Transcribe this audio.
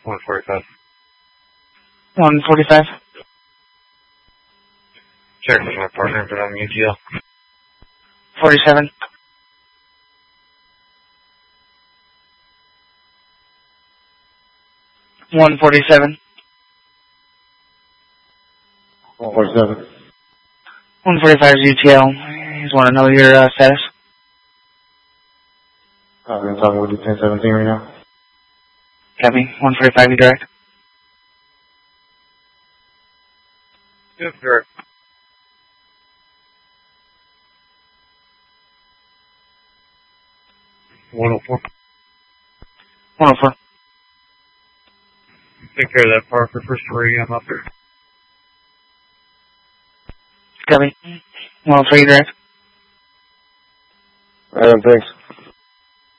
145. 145. Check with my partner, but I'm UTL. 47. 147. 147. 145 is UTL. I just want to know your status. I've been talking with you 1017 right now. Copy. 145, you direct. Yep, direct. $104. 104. Take care of that Parker for free. I'm up there. Copy. 103, you direct. Thanks.